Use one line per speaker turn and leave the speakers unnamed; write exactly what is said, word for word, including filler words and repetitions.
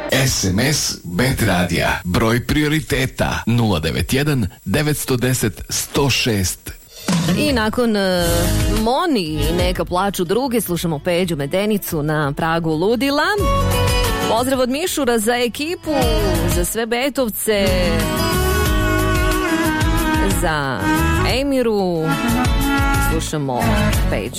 S M S Bet Radija. Broj prioriteta nula devet jedan devet jedan nula jedan sto šest.
I nakon uh, Moni i Neka plaču druge, slušamo Peđu Medenicu na pragu ludila. Pozdrav od Mišura za ekipu, za sve Betovce, za Emiru. Slušamo Peđu.